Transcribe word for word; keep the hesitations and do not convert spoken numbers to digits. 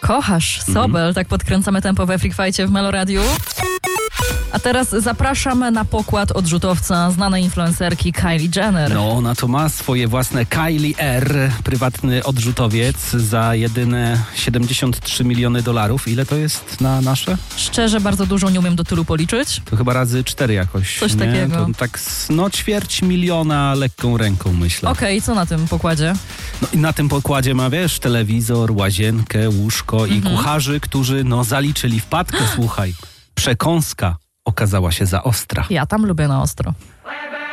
Kochasz, Sobel, mm. tak podkręcamy tempo we Freak Fight'cie w Meloradiu. A teraz zapraszamy na pokład odrzutowca znanej influencerki Kylie Jenner. No, ona to ma swoje własne Kylie R, prywatny odrzutowiec za jedyne siedemdziesiąt trzy miliony dolarów. Ile to jest na nasze? Szczerze, bardzo dużo, nie umiem do tylu policzyć. To chyba razy cztery jakoś. Coś nie? takiego. To tak, no ćwierć miliona lekką ręką, myślę. Okej, okay, co na tym pokładzie? No i na tym pokładzie ma, wiesz, telewizor, łazienkę, łóżko i mhm. kucharzy, którzy no zaliczyli wpadkę, słuchaj. Przekąska okazała się za ostra. Ja tam lubię na ostro.